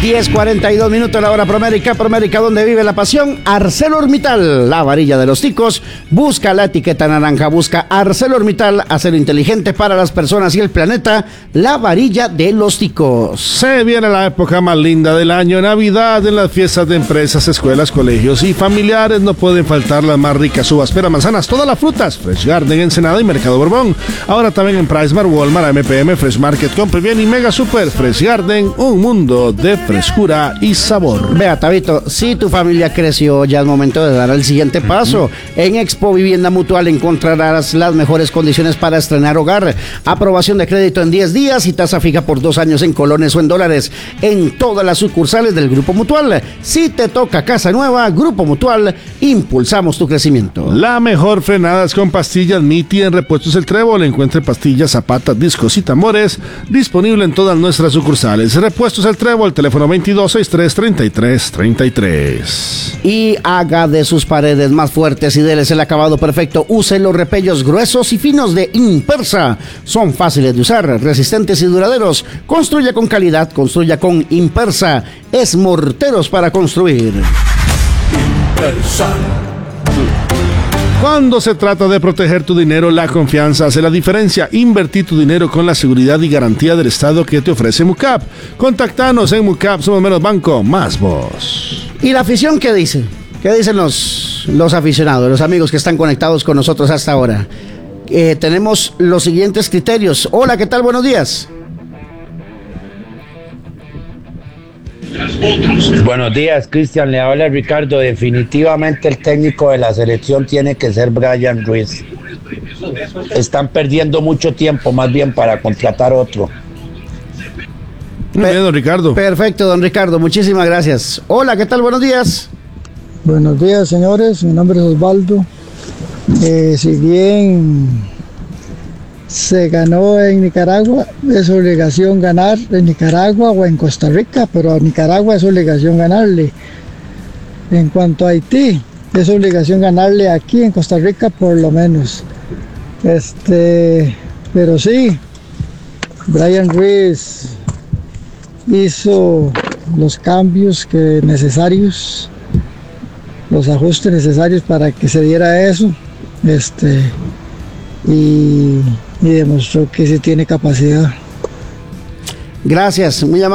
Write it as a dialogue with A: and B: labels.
A: 10:42 minutos, la hora Promérica, donde vive la pasión. ArcelorMittal, la varilla de los ticos. Busca la etiqueta naranja, busca ArcelorMittal, acero inteligente para las personas y el planeta, la varilla de los ticos.
B: Se viene la época más linda del año, Navidad. En las fiestas de empresas, escuelas, colegios y familiares no pueden faltar las más ricas uvas, peras, manzanas, todas las frutas. Fresh Garden, Ensenada y Mercado Borbón. Ahora también en PriceMart, Walmart, MPM, Fresh Market, Compre Bien y Mega Super. Fresh Garden, un mundo de frescura y sabor.
A: Vea, Tabito, si tu familia creció, ya es momento de dar el siguiente paso. En Expo Vivienda Mutual encontrarás las mejores condiciones para estrenar hogar. Aprobación de crédito en 10 días y tasa fija por 2 años en colones o en dólares en todas las sucursales del Grupo Mutual. Si te toca casa nueva, Grupo Mutual, impulsamos tu crecimiento.
B: La mejor frenada es con pastillas Miti en Repuestos El Trébol. Encuentre pastillas, zapatas, discos y tambores disponible en todas nuestras sucursales. Repuestos El Trébol, teléfono 2263-3333.
A: Y haga de sus paredes más fuertes y déles el acabado perfecto. Use los repellos gruesos y finos de Impersa. Son fáciles de usar, resistentes y duraderos. Construya con calidad, construya con Impersa. Es morteros para construir.
C: Impersa.
B: Cuando se trata de proteger tu dinero, la confianza hace la diferencia. Invertir tu dinero con la seguridad y garantía del Estado que te ofrece MUCAP. Contactanos en MUCAP, somos menos banco, más vos.
A: ¿Y la afición qué dice? ¿Qué dicen los aficionados, los amigos que están conectados con nosotros hasta ahora? Tenemos los siguientes criterios. Hola, ¿qué tal? Buenos días.
D: Buenos días, Cristian, le habla Ricardo. Definitivamente el técnico de la selección tiene que ser Brian Ruiz. Están perdiendo mucho tiempo más bien para contratar otro.
B: Muy bien, don Ricardo.
A: Perfecto, don Ricardo, muchísimas gracias. Hola, ¿qué tal? Buenos días.
E: Buenos días, señores, mi nombre es Osvaldo. Si bien se ganó en Nicaragua, es obligación ganar en Nicaragua o en Costa Rica, pero a Nicaragua es obligación ganarle. En cuanto a Haití, es obligación ganarle aquí en Costa Rica por lo menos. Pero sí, Brian Ruiz hizo los cambios necesarios, los ajustes necesarios para que se diera eso, y demostró que sí tiene capacidad.
A: Gracias, muy amable.